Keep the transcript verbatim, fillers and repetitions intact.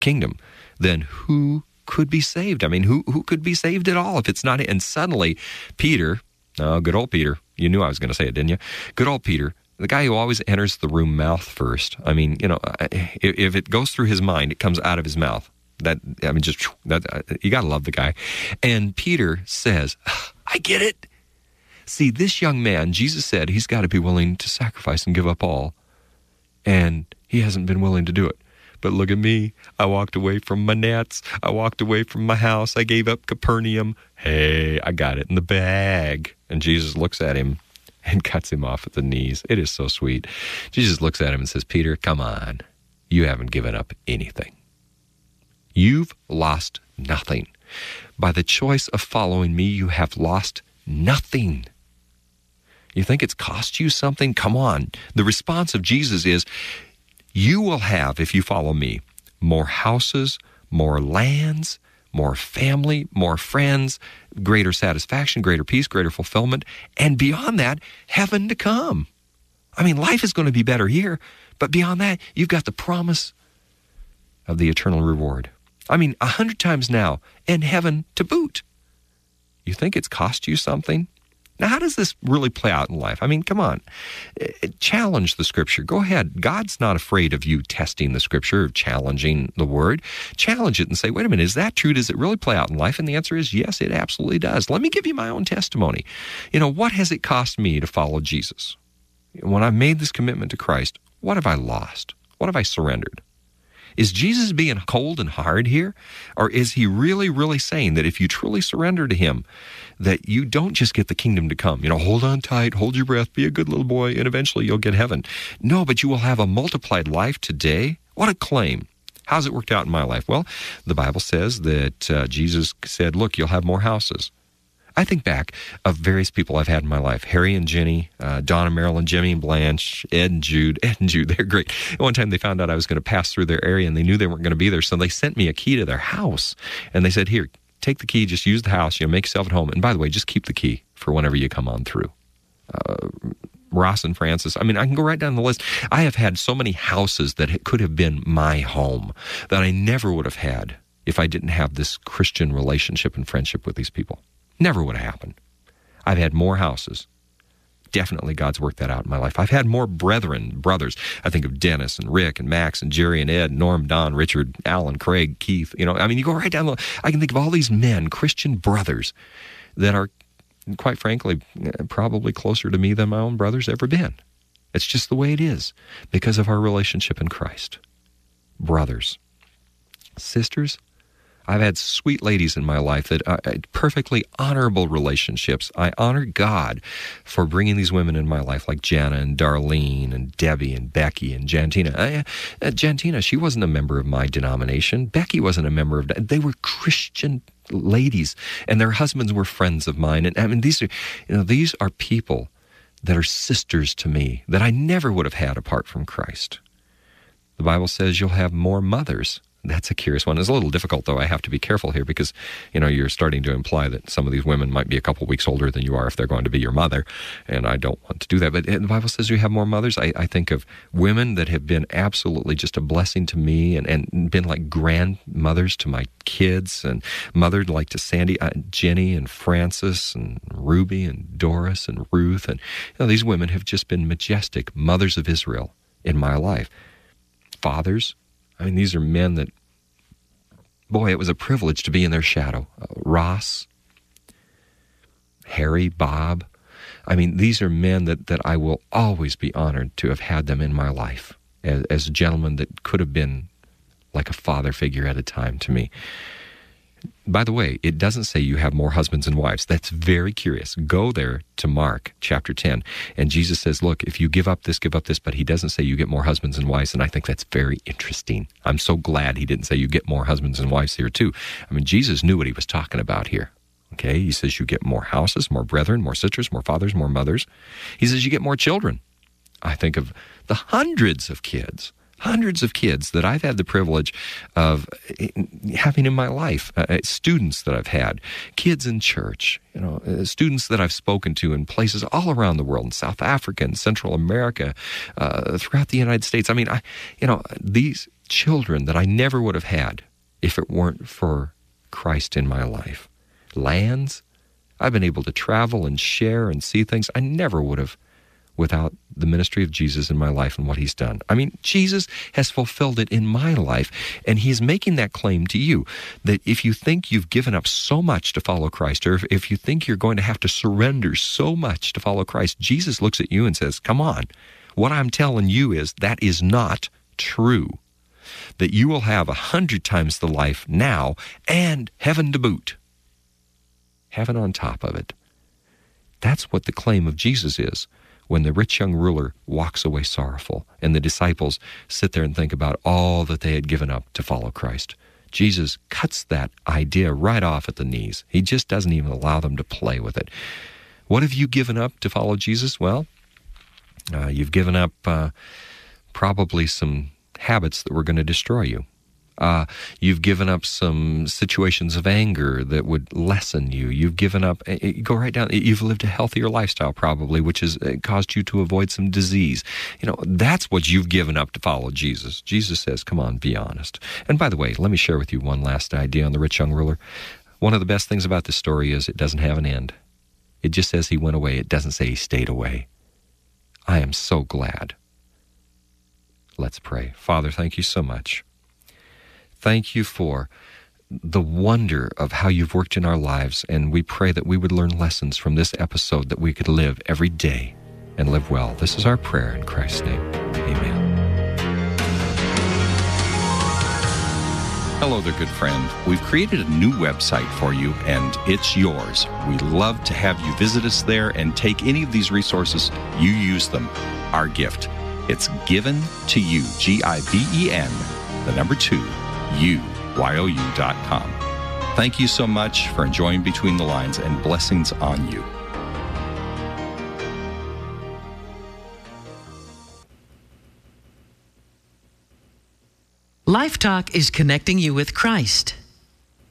kingdom, then who could be saved? I mean, who who could be saved at all if it's not? And suddenly, Peter, oh, good old Peter, you knew I was going to say it, didn't you? Good old Peter, the guy who always enters the room mouth first. I mean, you know, if, if it goes through his mind, it comes out of his mouth. That, I mean, just, that, you got to love the guy. And Peter says, I get it. See, this young man, Jesus said he's got to be willing to sacrifice and give up all. And he hasn't been willing to do it. But look at me. I walked away from my nets. I walked away from my house. I gave up Capernaum. Hey, I got it in the bag. And Jesus looks at him and cuts him off at the knees. It is so sweet. Jesus looks at him and says, Peter, come on. You haven't given up anything. You've lost nothing. By the choice of following me, you have lost nothing. You think it's cost you something? Come on. The response of Jesus is, you will have, if you follow me, more houses, more lands, more family, more friends, greater satisfaction, greater peace, greater fulfillment, and beyond that, heaven to come. I mean, life is going to be better here, but beyond that, you've got the promise of the eternal reward. I mean, a hundred times now, and heaven to boot. You think it's cost you something? Now, how does this really play out in life? I mean, come on. Challenge the Scripture. Go ahead. God's not afraid of you testing the Scripture, of challenging the Word. Challenge it and say, wait a minute, is that true? Does it really play out in life? And the answer is yes, it absolutely does. Let me give you my own testimony. You know, what has it cost me to follow Jesus? When I made this commitment to Christ, what have I lost? What have I surrendered? Is Jesus being cold and hard here? Or is he really, really saying that if you truly surrender to him, that you don't just get the kingdom to come? You know, hold on tight, hold your breath, be a good little boy, and eventually you'll get heaven. No, but you will have a multiplied life today. What a claim. How's it worked out in my life? Well, the Bible says that uh, Jesus said, look, you'll have more houses. I think back of various people I've had in my life. Harry and Jenny, uh, Don and Marilyn, Jimmy and Blanche, Ed and Jude. Ed and Jude, they're great. One time they found out I was going to pass through their area and they knew they weren't going to be there, so they sent me a key to their house. And they said, here, take the key, just use the house, you know, make yourself at home. And by the way, just keep the key for whenever you come on through. Uh, Ross and Francis. I mean, I can go right down the list. I have had so many houses that it could have been my home that I never would have had if I didn't have this Christian relationship and friendship with these people. Never would have happened. I've had more houses. Definitely God's worked that out in my life. I've had more brethren, brothers. I think of Dennis and Rick and Max and Jerry and Ed, Norm, Don, Richard, Alan, Craig, Keith. You know, I mean, you go right down the, I can think of all these men, Christian brothers, that are, quite frankly, probably closer to me than my own brother's ever been. It's just the way it is because of our relationship in Christ. Brothers. Sisters, I've had sweet ladies in my life that are perfectly honorable relationships. I honor God for bringing these women in my life, like Jana and Darlene and Debbie and Becky and Jantina. I, uh, Jantina, she wasn't a member of my denomination. Becky wasn't a member of, they were Christian ladies, and their husbands were friends of mine. And I mean, these are, you know, these are people that are sisters to me that I never would have had apart from Christ. The Bible says you'll have more mothers. That's a curious one. It's a little difficult, though. I have to be careful here because, you know, you're starting to imply that some of these women might be a couple weeks older than you are if they're going to be your mother, and I don't want to do that. But the Bible says you have more mothers. I, I think of women that have been absolutely just a blessing to me and, and been like grandmothers to my kids and mothered like to Sandy, uh, Jenny and Francis and Ruby and Doris and Ruth. And, you know, these women have just been majestic mothers of Israel in my life. Fathers. I mean, these are men that, boy, it was a privilege to be in their shadow. Uh, Ross, Harry, Bob. I mean, these are men that, that I will always be honored to have had them in my life as, as gentlemen that could have been like a father figure at a time to me. By the way, it doesn't say you have more husbands and wives. That's very curious. Go there to Mark chapter ten, and Jesus says, look, if you give up this, give up this, but he doesn't say you get more husbands and wives, and I think that's very interesting. I'm so glad he didn't say you get more husbands and wives here too. I mean, Jesus knew what he was talking about here. Okay, he says you get more houses, more brethren, more sisters, more fathers, more mothers. He says you get more children. I think of the hundreds of kids Hundreds of kids that I've had the privilege of having in my life, uh, students that I've had, kids in church, you know, uh, students that I've spoken to in places all around the world, in South Africa and Central America, uh, throughout the United States. I mean, I, you know, these children that I never would have had if it weren't for Christ in my life. Lands, I've been able to travel and share and see things I never would have without the ministry of Jesus in my life and what he's done. I mean, Jesus has fulfilled it in my life, and he's making that claim to you, that if you think you've given up so much to follow Christ, or if, if you think you're going to have to surrender so much to follow Christ, Jesus looks at you and says, come on, what I'm telling you is that is not true. That you will have a hundred times the life now and heaven to boot. Heaven on top of it. That's what the claim of Jesus is. When the rich young ruler walks away sorrowful and the disciples sit there and think about all that they had given up to follow Christ, Jesus cuts that idea right off at the knees. He just doesn't even allow them to play with it. What have you given up to follow Jesus? Well, uh, you've given up uh, probably some habits that were going to destroy you. Uh, you've given up some situations of anger that would lessen you. You've given up, you go right down, you've lived a healthier lifestyle probably, which has caused you to avoid some disease. You know, that's what you've given up to follow Jesus. Jesus says, come on, be honest. And by the way, let me share with you one last idea on the rich young ruler. One of the best things about this story is it doesn't have an end. It just says he went away. It doesn't say he stayed away. I am so glad. Let's pray. Father, thank you so much. Thank you for the wonder of how you've worked in our lives, and we pray that we would learn lessons from this episode that we could live every day and live well. This is our prayer in Christ's name. Amen. Hello there, good friend. We've created a new website for you, and it's yours. We love to have you visit us there and take any of these resources. You use them. Our gift. It's given to you, G I V E N, the number two, U Y O U dot com. Thank you so much for enjoying Between the Lines, and blessings on you. Life Talk is connecting you with Christ.